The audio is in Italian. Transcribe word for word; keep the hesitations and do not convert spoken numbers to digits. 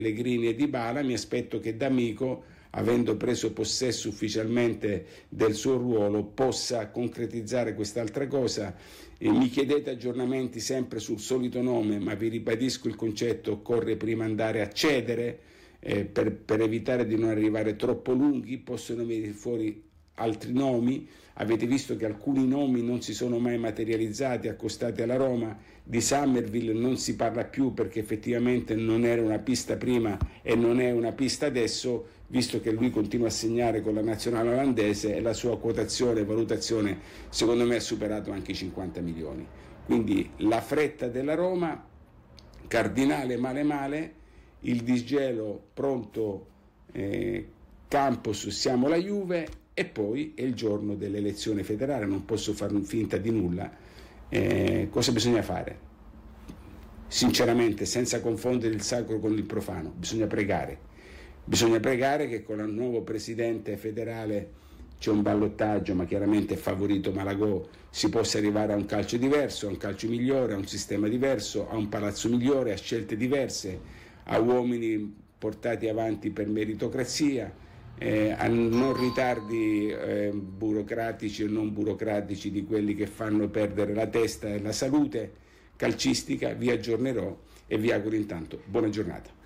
Pellegrini e Dybala. Mi aspetto che D'Amico, avendo preso possesso ufficialmente del suo ruolo, possa concretizzare quest'altra cosa. E mi chiedete aggiornamenti sempre sul solito nome, ma vi ribadisco il concetto: occorre prima andare a cedere eh, per, per evitare di non arrivare troppo lunghi. Possono venire fuori altri nomi. Avete visto che alcuni nomi non si sono mai materializzati, accostati alla Roma. Di Summerville non si parla più perché effettivamente non era una pista prima e non è una pista adesso, visto che lui continua a segnare con la nazionale olandese e la sua quotazione e valutazione secondo me ha superato anche i cinquanta milioni. Quindi la fretta della Roma, cardinale male male, il disgelo pronto, eh, Campos siamo la Juve, e poi è il giorno dell'elezione federale, non posso fare finta di nulla. Eh, cosa bisogna fare? Sinceramente, senza confondere il sacro con il profano, bisogna pregare. Bisogna pregare che con il nuovo presidente federale c'è un ballottaggio, ma chiaramente è favorito Malagò, si possa arrivare a un calcio diverso, a un calcio migliore, a un sistema diverso, a un palazzo migliore, a scelte diverse, a uomini portati avanti per meritocrazia, Eh, a non ritardi eh, burocratici e non burocratici di quelli che fanno perdere la testa e la salute calcistica. Vi aggiornerò e vi auguro intanto buona giornata.